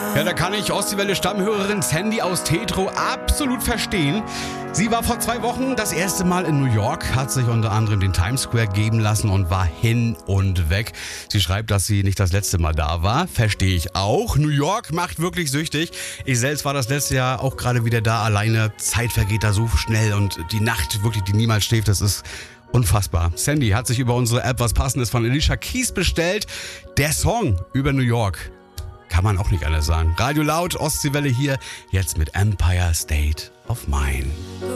Ja, da kann ich Ostseewelle-Stammhörerin Sandy aus Tetro absolut verstehen. Sie war vor 2 Wochen das erste Mal in New York, hat sich unter anderem den Times Square geben lassen und war hin und weg. Sie schreibt, dass sie nicht das letzte Mal da war. Verstehe ich auch. New York macht wirklich süchtig. Ich selbst war das letzte Jahr auch gerade wieder da alleine. Zeit vergeht da so schnell und die Nacht wirklich, die niemals schläft, das ist unfassbar. Sandy hat sich über unsere App was Passendes von Alicia Keys bestellt. Der Song über New York. Kann man auch nicht anders sagen. Radio Laut, Ostseewelle hier, jetzt mit Empire State of Mind.